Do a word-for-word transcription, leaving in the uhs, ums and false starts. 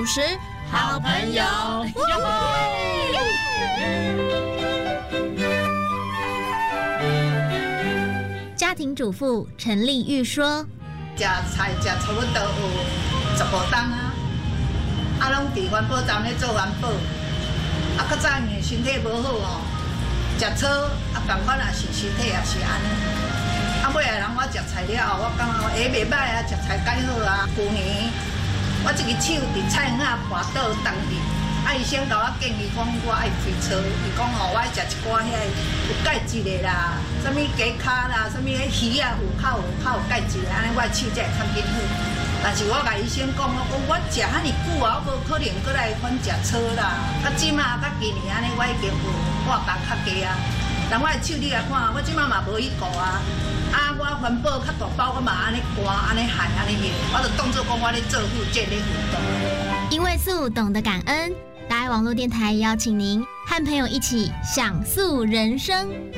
主持好朋友。 家庭主妇陈丽玉说：“ 食菜食差不多有十五档啊，啊，拢伫环保站咧做环保。啊，较早因为身体无好哦，食草啊，共款也是身体也是安尼。啊，尾来人我食菜了，我感觉下袂歹啊，食菜改好啊。旧年我这个手伫菜园啊滑倒当去。” 啊！医生甲我建议讲，我爱开车。伊讲吼，我爱食一寡遐有钙质的啦，什物鸡脚啦，什物迄鱼啊，有较有较有钙质的，安尼我手才会较紧好。但是我甲医生讲，我讲我食遐尼久啊，我无可能过来款食草啦。啊，即马甲今年安尼，我已经有活动较加啊。但我的手你来看，我即马嘛无去顾啊。啊，我环保较大包，我嘛安尼刮，安尼害，安尼用，我就当作讲我咧做复健咧运动。 因为素懂得感恩。大爱网络电台邀请您和朋友一起享素人生。